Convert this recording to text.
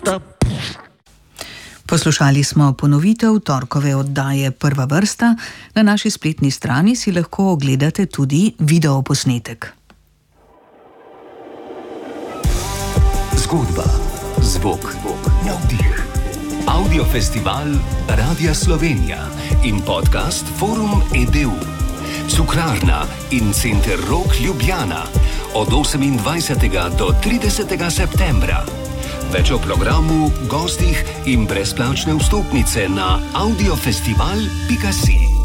Poslušali smo ponovitev torkove oddaje Prva vrsta. Na naši spletni strani si lahko ogledate tudi videoposnetek. Zgodba, zvok, navdih. Audiofestival Radia Slovenija in podcast Forum EDU. Cukrarna in Center Rok Ljubljana od 28. do 30. septembra. Več o programu, gostih in brezplačne vstopnice na audiofestival.si.